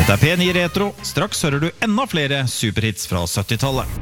Dette P9 Retro. Straks hører du enda flere superhits fra 70-tallet.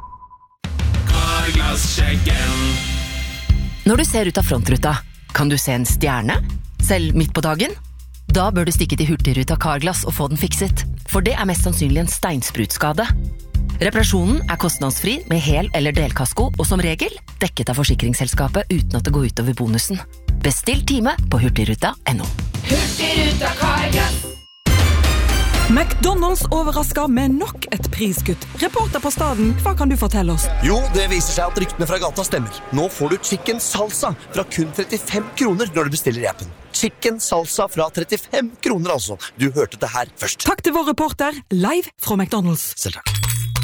Carglass-sjekken. Når du ser ut av frontruta, kan du se en stjerne? Selv midt på dagen? Da bør du stikke til Hurtigruta Carglass og få den fikset, for det mest sannsynlig en steinsprutskade. Reparasjonen kostnadsfri med hel- eller delkasko, og som regel dekket av forsikringsselskapet uten at det går ut over bonusen. Bestill time på hurtigruta.no. Hurtigruta Carglass. McDonald's overrasker med nok et priskutt. Reporter på staden, hva kan du fortelle oss? Jo, det viser seg at ryktene fra gata stemmer. Nå får du chicken salsa fra kun 35 kroner når du bestiller i appen. Chicken salsa fra 35 kroner altså. Du hørte det her først. Takk til vår reporter, live fra McDonald's. Selv takk.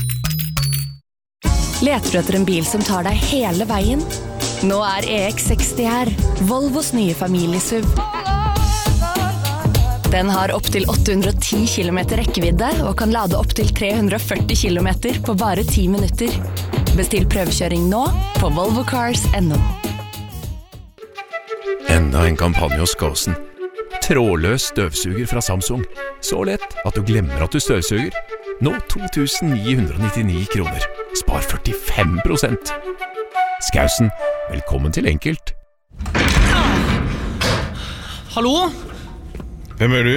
Leter du etter en bil som tar deg hele veien? Nå EX60 her, Volvos nye familiesuv. Den har opp til 810 km rekkevidde og kan lade opp til 340 km på bare 10 minutter. Bestill prøvekjøring nå på volvocars.no. Enda en kampanje hos Skåsen. Trådløs støvsuger fra Samsung. Så lett at du glemmer at du støvsuger. Nå 2.999 kroner. Spar 45%. Skausen, velkommen til enkelt. Hallo? Hvem du?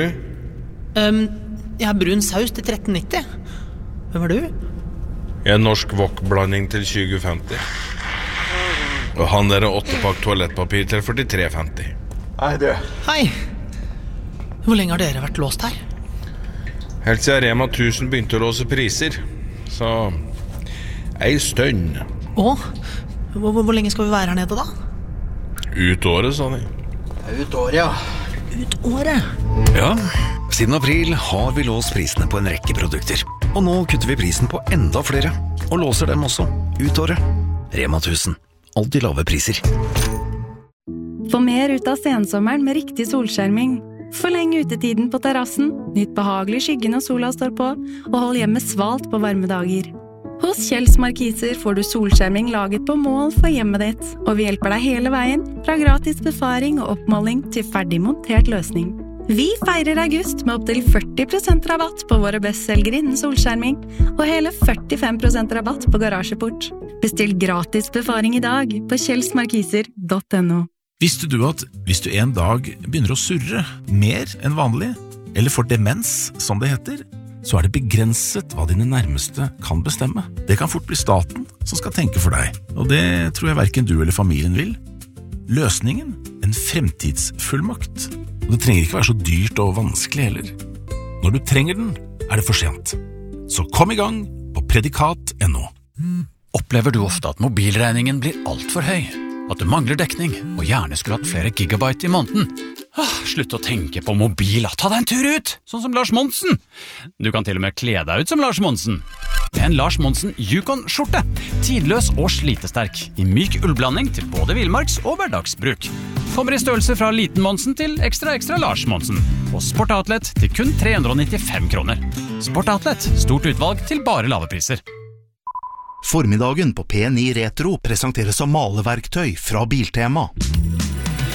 Jeg har brun saus til 13,90. Hvem du? Jeg norsk wok-blanding til 20,50. Og han der 8-pakk toalettpapir til 43,50. Hei, du. Hei. Hvor lenge har dere vært låst her? Helt siden Rema 1000 begynte å låse priser. Så ei stønn. Hvor lenge skal vi være her nede da? Ut året, sa de. Ut året, ja. Ut året? Ja, siden april har vi låst prisene på en rekke produkter. Og nå kutter vi prisen på enda flere, og låser dem også ut året. Rema 1000. Alltid lave priser. Få mer ut av sensommeren med riktig solskjerming. Forleng utetiden på terrassen, nytt behagelig skyggen når sola står på, og hold hjemme svalt på varme dager. Hos Kjells Markiser får du solskjerming laget på mål for hjemmet ditt, og vi hjelper deg hele veien, fra gratis befaring og oppmåling til ferdig montert løsning. Vi feirer august med opp til 40% rabatt på våre bestselgere innen solskjerming, og hele 45% rabatt på garasjeport. Bestill gratis befaring i dag på kjellsmarkiser.no. Visste du at hvis du en dag begynner å surre mer enn vanlig, eller får demens, som det heter, så det begrenset hva dine nærmeste kan bestemme. Det kan fort bli staten som skal tenke for deg, og det tror jeg hverken du eller familien vil. Løsningen? En fremtidsfullmakt. Og det trenger ikke være så dyrt og vanskelig heller. Når du trenger den, det for sent. Så kom i gang på predikat.no. Opplever du ofte at mobilregningen blir alt for høy? At du mangler dekning, og gjerne skulle hatt flere gigabyte i måneden? Slutt å tenke på mobil, ta deg en tur ut, sånn som Lars Monsen. Du kan til og med kle deg ut som Lars Monsen. Med en Lars Monsen Yukon-skjorte, tidløs og slitesterk, i myk ullblanding til både villmarks- og hverdagsbruk. Kommer i størrelse fra liten Monsen til ekstra Lars Monsen, og Sport Outlet til kun 395 kroner. Sport Outlet, stort utvalg til bare lave priser. Formiddagen på P9 Retro presenteres som maleverktøy fra Biltema.